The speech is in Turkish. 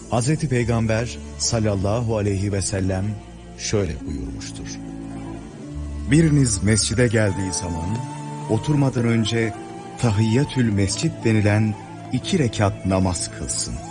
Hazreti Peygamber sallallahu aleyhi ve sellem şöyle buyurmuştur. Biriniz mescide geldiği zaman oturmadan önce tahiyyatül mescid denilen 2 rekat namaz kılsın.